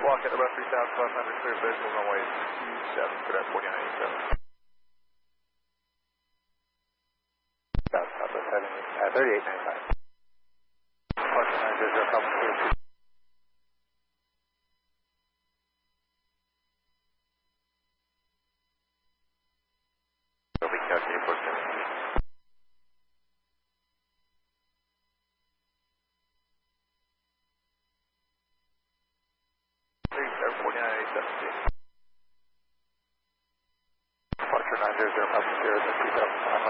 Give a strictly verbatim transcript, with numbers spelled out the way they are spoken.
Walk at about three thousand five hundred, clear visual, runway two seven, cadet forty-nine eighty-seven. Southwest heading uh, thirty-eight ninety-five. Departure nine zero zero, Papa Sierra two. Will be calculated for seventeen. three seven, forty-nine eighty-seven. Departure nine zero zero, Papa Sierra two thousand five hundred.